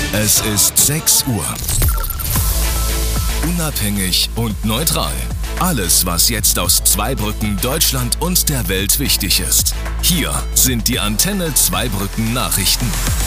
Es ist 6 Uhr. Unabhängig und neutral. Alles, was jetzt aus Zweibrücken, Deutschland und der Welt wichtig ist. Hier sind die Antenne Zweibrücken Nachrichten.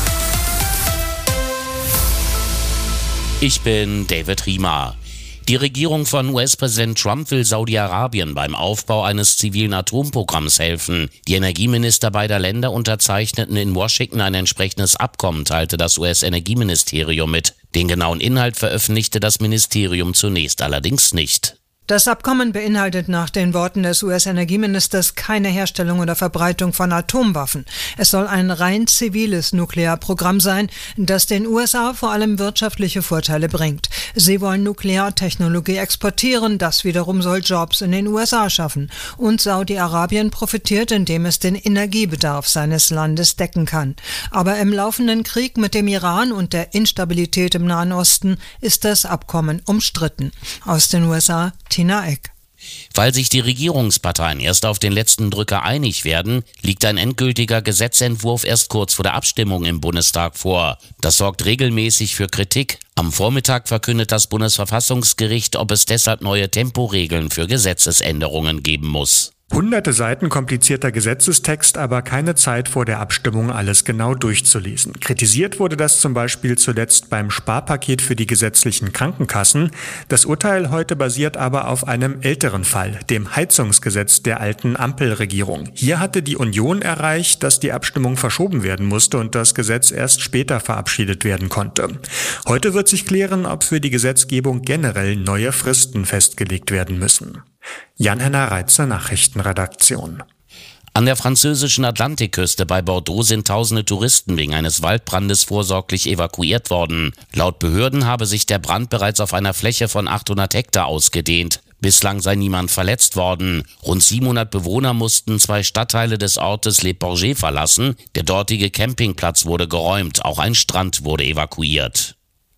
Ich bin David Riemer. Die Regierung von US-Präsident Trump will Saudi-Arabien beim Aufbau eines zivilen Atomprogramms helfen. Die Energieminister beider Länder unterzeichneten in Washington ein entsprechendes Abkommen, teilte das US-Energieministerium mit. Den genauen Inhalt veröffentlichte das Ministerium zunächst allerdings nicht. Das Abkommen beinhaltet nach den Worten des US-Energieministers keine Herstellung oder Verbreitung von Atomwaffen. Es soll ein rein ziviles Nuklearprogramm sein, das den USA vor allem wirtschaftliche Vorteile bringt. Sie wollen Nukleartechnologie exportieren, das wiederum soll Jobs in den USA schaffen. Und Saudi-Arabien profitiert, indem es den Energiebedarf seines Landes decken kann. Aber im laufenden Krieg mit dem Iran und der Instabilität im Nahen Osten ist das Abkommen umstritten. Aus den USA, Tina Eck. Weil sich die Regierungsparteien erst auf den letzten Drücker einig werden, liegt ein endgültiger Gesetzentwurf erst kurz vor der Abstimmung im Bundestag vor. Das sorgt regelmäßig für Kritik. Am Vormittag verkündet das Bundesverfassungsgericht, ob es deshalb neue Temporegeln für Gesetzesänderungen geben muss. Hunderte Seiten komplizierter Gesetzestext, aber keine Zeit vor der Abstimmung alles genau durchzulesen. Kritisiert wurde das zum Beispiel zuletzt beim Sparpaket für die gesetzlichen Krankenkassen. Das Urteil heute basiert aber auf einem älteren Fall, dem Heizungsgesetz der alten Ampelregierung. Hier hatte die Union erreicht, dass die Abstimmung verschoben werden musste und das Gesetz erst später verabschiedet werden konnte. Heute wird sich klären, ob für die Gesetzgebung generell neue Fristen festgelegt werden müssen. Jan-Henner Reitzer, Nachrichtenredaktion. An der französischen Atlantikküste bei Bordeaux sind tausende Touristen wegen eines Waldbrandes vorsorglich evakuiert worden. Laut Behörden habe sich der Brand bereits auf einer Fläche von 800 Hektar ausgedehnt. Bislang sei niemand verletzt worden. Rund 700 Bewohner mussten 2 Stadtteile des Ortes Les Porgers verlassen. Der dortige Campingplatz wurde geräumt. Auch ein Strand wurde evakuiert.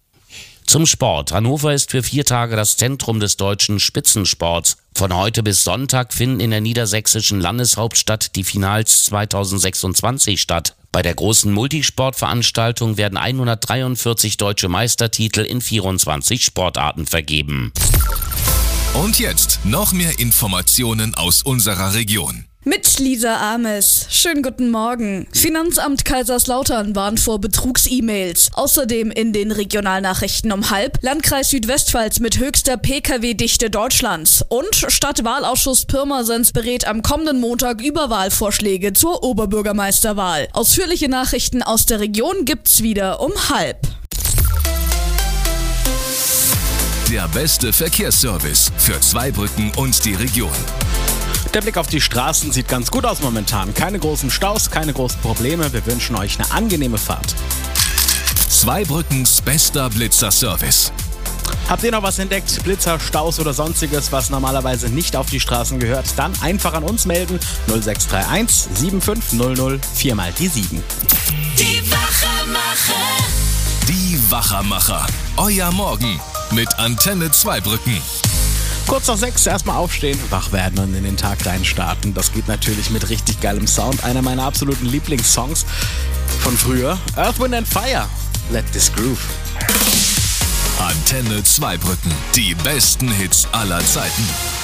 Zum Sport. Hannover ist für 4 Tage das Zentrum des deutschen Spitzensports. Von heute bis Sonntag finden in der niedersächsischen Landeshauptstadt die Finals 2026 statt. Bei der großen Multisportveranstaltung werden 143 deutsche Meistertitel in 24 Sportarten vergeben. Und jetzt noch mehr Informationen aus unserer Region. Mit Lisa Ames. Schönen guten Morgen. Finanzamt Kaiserslautern warnt vor Betrugs-E-Mails. Außerdem in den Regionalnachrichten um 12:30 Landkreis Südwestpfalz mit höchster Pkw-Dichte Deutschlands. Und Stadtwahlausschuss Pirmasens berät am kommenden Montag über Wahlvorschläge zur Oberbürgermeisterwahl. Ausführliche Nachrichten aus der Region gibt's wieder um 12:30. Der beste Verkehrsservice für Zweibrücken und die Region. Der Blick auf die Straßen sieht ganz gut aus momentan. Keine großen Staus, keine großen Probleme. Wir wünschen euch eine angenehme Fahrt. Zweibrückens bester Blitzer-Service. Habt ihr noch was entdeckt? Blitzer, Staus oder sonstiges, was normalerweise nicht auf die Straßen gehört? Dann einfach an uns melden. 0631 7500 4 mal die 7. Die Wachermacher. Die Wachermacher. Euer Morgen mit Antenne Zweibrücken. Kurz nach 6 erstmal aufstehen, wach werden und in den Tag reinstarten. Das geht natürlich mit richtig geilem Sound. Einer meiner absoluten Lieblingssongs von früher. Earth, Wind and Fire. Let this groove. Antenne Zweibrücken. Die besten Hits aller Zeiten.